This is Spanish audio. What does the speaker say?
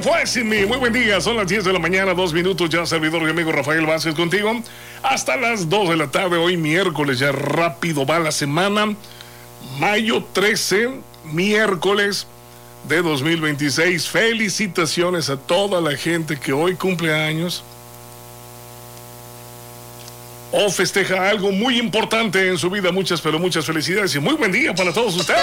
pues, sin mí. Muy buen día, son las 10 de la mañana, 2 minutos ya, servidor y amigo Rafael Vázquez contigo. Hasta las 2 de la tarde, hoy miércoles, ya rápido va la semana. Mayo 13, miércoles de 2026. Felicitaciones a toda la gente que hoy cumple años o festeja algo muy importante en su vida. Muchas, pero muchas felicidades y muy buen día para todos ustedes.